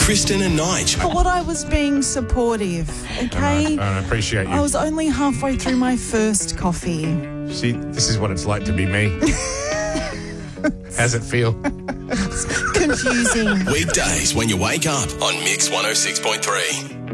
Kristen and Nige. But what I was being supportive, okay? I appreciate you. I was only halfway through my first coffee. See, this is what it's like to be me. How's it feel? Confusing. Weekdays when you wake up on Mix 106.3.